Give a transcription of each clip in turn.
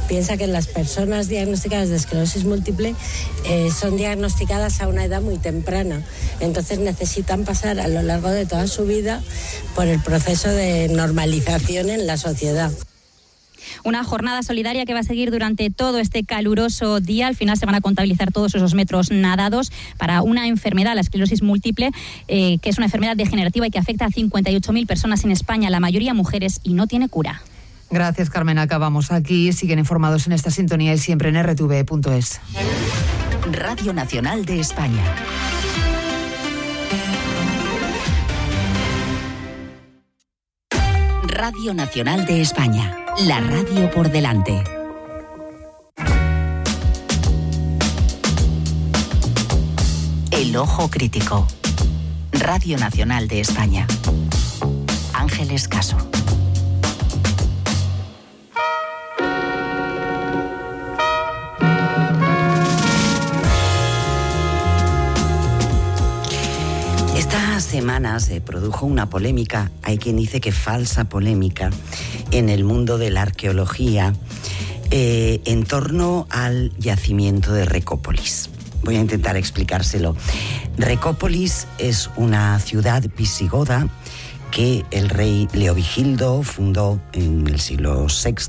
Piensa que las personas diagnosticadas de esclerosis múltiple son diagnosticadas a una edad muy temprana, entonces necesitan pasar a lo largo de toda su vida por el proceso de normalización en la sociedad. Una jornada solidaria que va a seguir durante todo este caluroso día. Al final se van a contabilizar todos esos metros nadados para una enfermedad, la esclerosis múltiple, que es una enfermedad degenerativa y que afecta a 58.000 personas en España, la mayoría mujeres, y no tiene cura. Gracias, Carmen. Acabamos aquí. Siguen informados en esta sintonía y siempre en rtv.es. Radio Nacional de España. Radio Nacional de España. La radio por delante. El ojo crítico. Radio Nacional de España. Ángeles Caso. Esta semana se produjo una polémica, hay quien dice que falsa polémica, en el mundo de la arqueología en torno al yacimiento de Recópolis. Voy a intentar explicárselo. Recópolis es una ciudad visigoda que el rey Leovigildo fundó en el siglo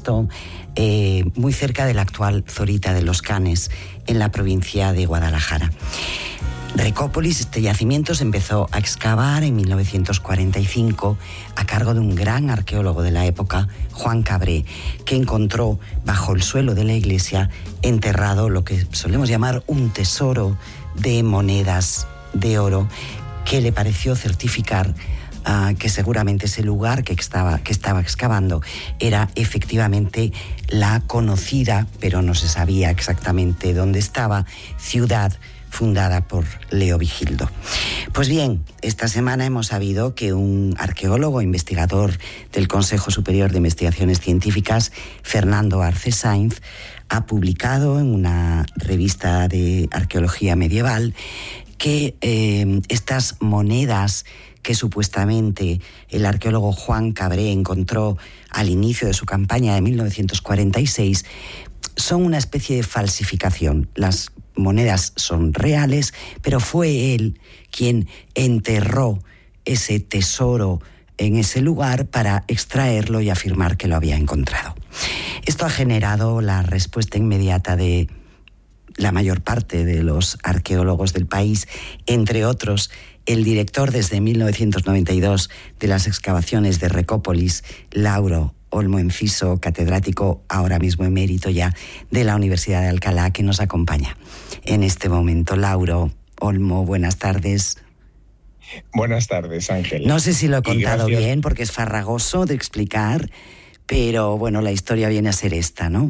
VI, muy cerca de la actual Zorita de los Canes, en la provincia de Guadalajara. Recópolis, este yacimiento, se empezó a excavar en 1945 a cargo de un gran arqueólogo de la época, Juan Cabré, que encontró bajo el suelo de la iglesia enterrado lo que solemos llamar un tesoro de monedas de oro, que le pareció certificar que seguramente ese lugar que estaba excavando era efectivamente la conocida, pero no se sabía exactamente dónde estaba, ciudad fundada por Leovigildo. Pues bien, esta semana hemos sabido que un arqueólogo, investigador del Consejo Superior de Investigaciones Científicas, Fernando Arce Sainz, ha publicado en una revista de arqueología medieval que estas monedas que supuestamente el arqueólogo Juan Cabré encontró al inicio de su campaña de 1946 son una especie de falsificación. Las monedas son reales, pero fue él quien enterró ese tesoro en ese lugar para extraerlo y afirmar que lo había encontrado. Esto ha generado la respuesta inmediata de la mayor parte de los arqueólogos del país, entre otros el director desde 1992 de las excavaciones de Recópolis, Lauro Olmo Enciso, catedrático ahora mismo emérito ya de la Universidad de Alcalá, que nos acompaña en este momento. Lauro Olmo, buenas tardes. Buenas tardes, Ángel. No sé si lo he contado bien, porque es farragoso de explicar, pero bueno, la historia viene a ser esta, ¿no?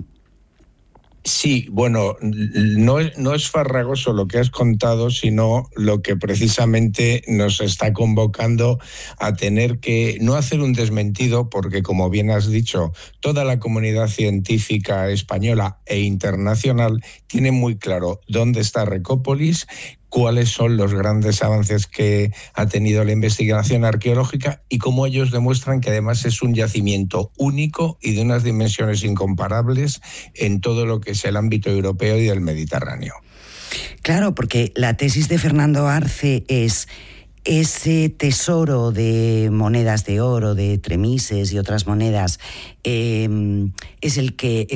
Sí, bueno, no es farragoso lo que has contado, sino lo que precisamente nos está convocando a tener que no hacer un desmentido, porque como bien has dicho, toda la comunidad científica española e internacional tiene muy claro dónde está Recópolis, cuáles son los grandes avances que ha tenido la investigación arqueológica y cómo ellos demuestran que además es un yacimiento único y de unas dimensiones incomparables en todo lo que es el ámbito europeo y del Mediterráneo. Claro, porque la tesis de Fernando Arce es ese tesoro de monedas de oro, de tremises y otras monedas, es el que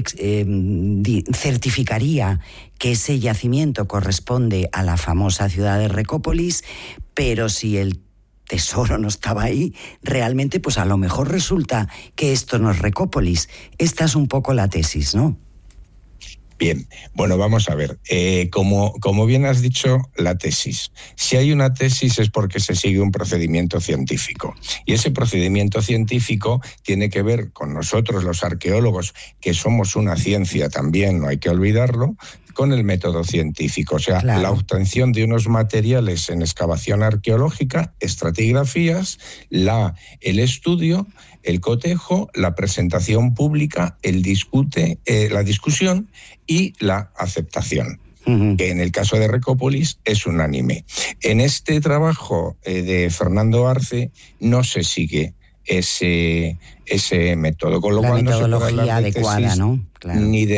certificaría que ese yacimiento corresponde a la famosa ciudad de Recópolis, pero si el tesoro no estaba ahí, realmente pues a lo mejor resulta que esto no es Recópolis. Esta es un poco la tesis, ¿no? Bien, bueno, vamos a ver. Como bien has dicho, la tesis. Si hay una tesis es porque se sigue un procedimiento científico. Y ese procedimiento científico tiene que ver con nosotros, los arqueólogos, que somos una ciencia también, no hay que olvidarlo, con el método científico. O sea, claro, la obtención de unos materiales en excavación arqueológica, estratigrafías, el estudio, el cotejo, la presentación pública, la discusión y la aceptación, que en el caso de Recópolis es unánime. En este trabajo de Fernando Arce no se sigue ese método, con lo cual no se puede hablar de adecuada, tesis, ¿no? Claro. ni de